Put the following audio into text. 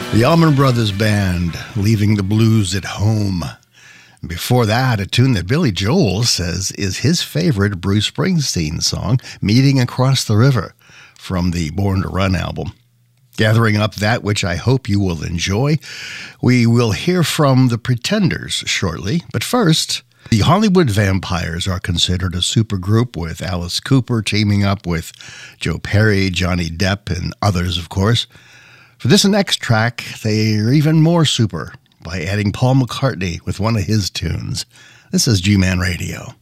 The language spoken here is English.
The Allman Brothers Band, Leaving the Blues at Home. Before that, a tune that Billy Joel says is his favorite Bruce Springsteen song, Meeting Across the River, from the Born to Run album. Gathering up that which I hope you will enjoy, we will hear from the Pretenders shortly, but first, the Hollywood Vampires are considered a supergroup, with Alice Cooper teaming up with Joe Perry, Johnny Depp, and others, of course. For this next track, they're even more super by adding Paul McCartney with one of his tunes. This is G-Man Radio.